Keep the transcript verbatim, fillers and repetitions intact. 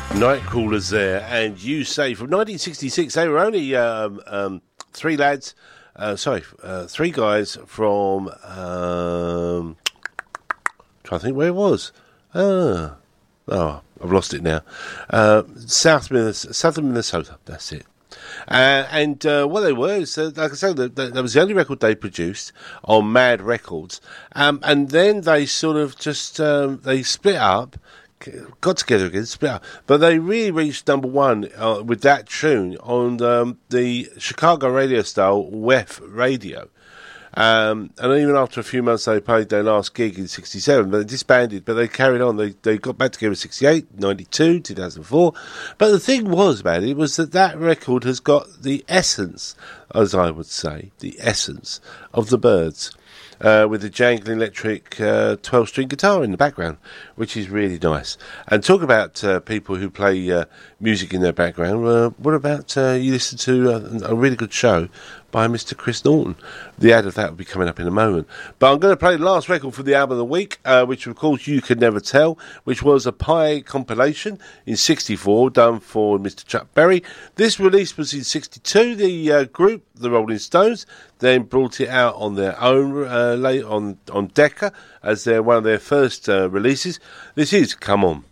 Nightcrawlers there, and You Say from nineteen sixty-six. They were only um, um, three lads, uh, sorry, uh, three guys from. Um, trying to think where it was. Ah, oh, I've lost it now. Uh, South Minnesota, Southern Minnesota. That's it. Uh, and uh, what they were is, uh, like I said, that, that was the only record they produced on Mad Records, um, and then they sort of just um, they split up. Got together again, split up, but they really reached number one uh, with that tune on um, the Chicago radio style W E F radio. Um, and even after a few months, they played their last gig in sixty-seven, but they disbanded. But they carried on. They they got back together in sixty-eight, ninety-two, two thousand four. But the thing was about it was that that record has got the essence, as I would say, the essence of the Byrds. Uh, with the jangling electric uh, twelve-string guitar in the background, which is really nice. And talk about uh, people who play uh, music in their background. Uh, what about uh, you listen to a, a really good show by Mister Chris Norton? The ad of that will be coming up in a moment. But I'm going to play the last record for the album of the week, uh, which of course You Could Never Tell, which was a Pie compilation in sixty-four done for Mister Chuck Berry. This release was in sixty-two. The uh, group, the Rolling Stones, then brought it out on their own uh, late on, on Decca as their one of their first uh, releases. This is Come On.